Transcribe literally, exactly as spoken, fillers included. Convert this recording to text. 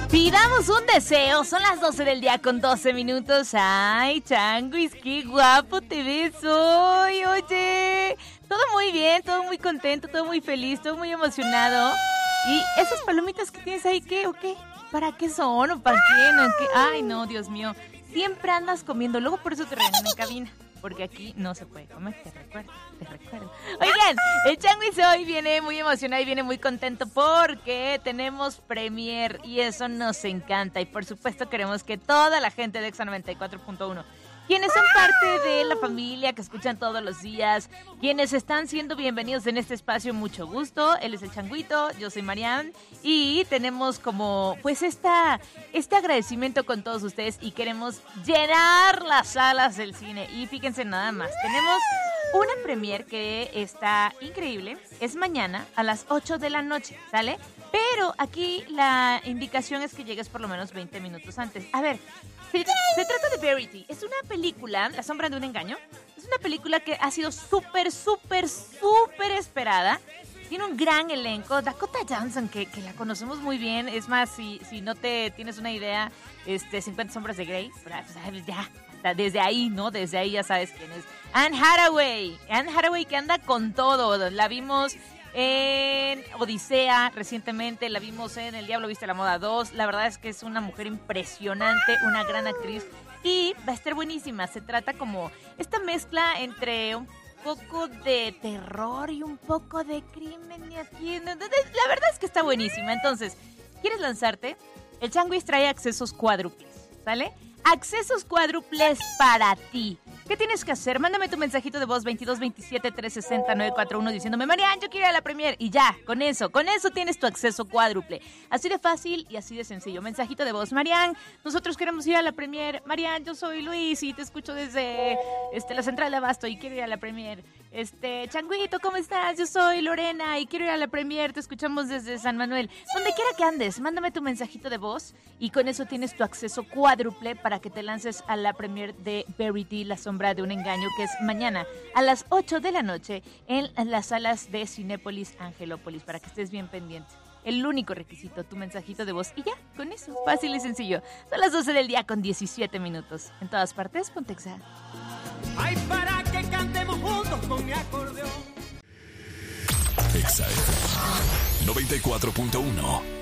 Pidamos un deseo, son las doce del día con doce minutos. Ay, Changuis, qué guapo te ves hoy, oye. Todo muy bien, todo muy contento, todo muy feliz, todo muy emocionado. ¿Y esas palomitas que tienes ahí, qué o qué? ¿Para qué son o para quién o qué? Ay, no, Dios mío. Siempre andas comiendo, luego por eso te regañan en cabina. Porque aquí no se puede comer, te recuerdo, te recuerdo. Oigan, el Changuis hoy viene muy emocionado y viene muy contento porque tenemos premier y eso nos encanta. Y por supuesto queremos que toda la gente de Exa noventa y cuatro punto uno, quienes son parte de la familia que escuchan todos los días, quienes están siendo bienvenidos en este espacio, mucho gusto. Él es el Changuito, yo soy Marian y tenemos como pues esta, este agradecimiento con todos ustedes y queremos llenar las salas del cine. Y fíjense nada más, tenemos una premier que está increíble, es mañana a las ocho de la noche, ¿sale? Pero aquí la indicación es que llegues por lo menos veinte minutos antes. A ver, se, se trata de Verity. Es una película, La sombra de un engaño. Es una película que ha sido súper, súper, súper esperada. Tiene un gran elenco. Dakota Johnson, que, que la conocemos muy bien. Es más, si, si no te tienes una idea, este, cincuenta sombras de Grey, pues ya, desde ahí, ¿no? Desde ahí ya sabes quién es. Anne Hathaway. Anne Hathaway que anda con todo. La vimos en Odisea recientemente, la vimos en El Diablo Viste la Moda dos. La verdad es que es una mujer impresionante, una gran actriz y va a estar buenísima. Se trata como esta mezcla entre un poco de terror y un poco de crimen y aquí. La verdad es que está buenísima. Entonces, ¿quieres lanzarte? El Changuis trae accesos cuádruples, ¿sale? Accesos cuádruples para ti. ¿Qué tienes que hacer? Mándame tu mensajito de voz veintidós veintisiete trescientos sesenta nueve cuarenta y uno diciéndome, Marian, yo quiero ir a la premier. Y ya, con eso, con eso tienes tu acceso cuádruple. Así de fácil y así de sencillo. Mensajito de voz, Marian, nosotros queremos ir a la premier. Marian, yo soy Luis y te escucho desde este, la central de Abasto y quiero ir a la premier. Este, Changuito, ¿cómo estás? Yo soy Lorena y quiero ir a la premier. Te escuchamos desde San Manuel. Donde quiera que andes, mándame tu mensajito de voz y con eso tienes tu acceso cuádruple para que te lances a la premier de Verity, La sombra de un engaño, que es mañana a las ocho de la noche en las salas de Cinépolis Angelópolis, para que estés bien pendiente. El único requisito, tu mensajito de voz y ya, con eso, fácil y sencillo. Son las doce del día con diecisiete minutos. En todas partes, ponte Exa. Ay, para que cantemos juntos con mi acordeón. Exa noventa y cuatro punto uno.